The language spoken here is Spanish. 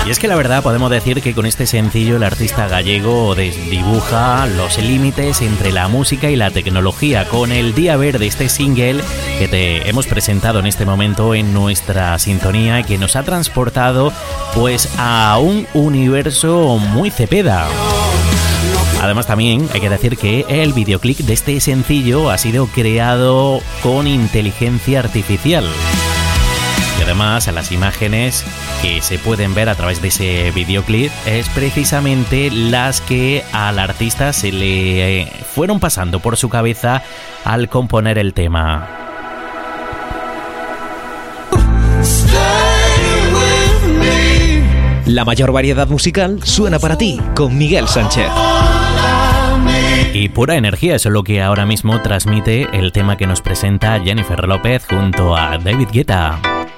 Y es que la verdad podemos decir que con este sencillo el artista gallego dibuja los límites entre la música y la tecnología, con el Día Verde, este single que te hemos presentado en este momento en nuestra sintonía y que nos ha transportado pues a un universo muy Cepeda. Además también hay que decir que el videoclip de este sencillo ha sido creado con inteligencia artificial. Y además las imágenes que se pueden ver a través de ese videoclip es precisamente las que al artista se le fueron pasando por su cabeza al componer el tema. La mayor variedad musical suena para ti con Miguel Sánchez. Y pura energía, eso es lo que ahora mismo transmite el tema que nos presenta Jennifer López junto a David Guetta.